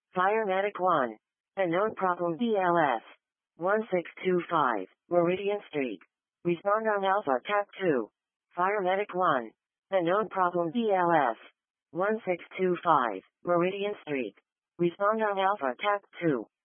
Fire Medic 1. Unknown problem BLS. 1625, Meridian Street. Respond on Alpha TAC 2. Fire Medic 1. Unknown problem BLS. 1625, Meridian Street. Respond on Alpha TAC 2.